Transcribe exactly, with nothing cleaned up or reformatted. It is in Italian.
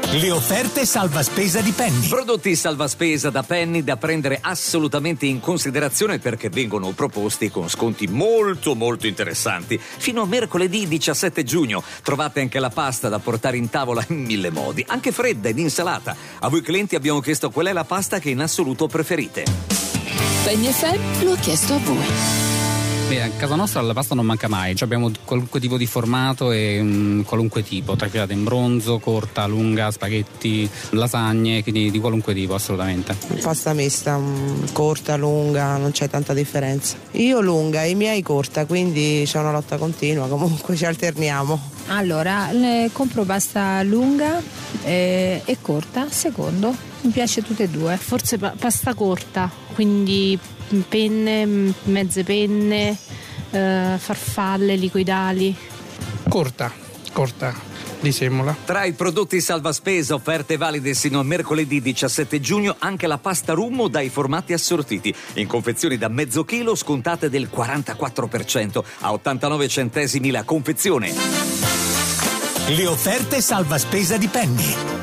Le offerte salva spesa di Penny. Prodotti salva spesa da Penny da prendere assolutamente in considerazione perché vengono proposti con sconti molto molto interessanti. Fino a mercoledì diciassette giugno trovate anche la pasta da portare in tavola in mille modi, anche fredda ed insalata. A voi clienti abbiamo chiesto qual è la pasta che in assoluto preferite. Penny F M lo ha chiesto a voi. Beh, a casa nostra la pasta non manca mai, cioè abbiamo qualunque tipo di formato e um, qualunque tipo, trafilata in bronzo, corta, lunga, spaghetti, lasagne, quindi di qualunque tipo assolutamente. Pasta mista, um, corta, lunga, non c'è tanta differenza. Io lunga, i miei corta, quindi c'è una lotta continua, comunque ci alterniamo. Allora, compro pasta lunga eh, e corta, secondo, mi piace tutte e due. Forse pa- pasta corta, quindi penne, mezze penne, eh, farfalle, liquidali. Corta, corta, di semola. Tra i prodotti salva spesa offerte valide sino a mercoledì diciassette giugno anche la pasta Rummo dai formati assortiti, in confezioni da mezzo chilo scontate del quarantaquattro per cento a ottantanove centesimi la confezione. Le offerte salva spesa di Penny.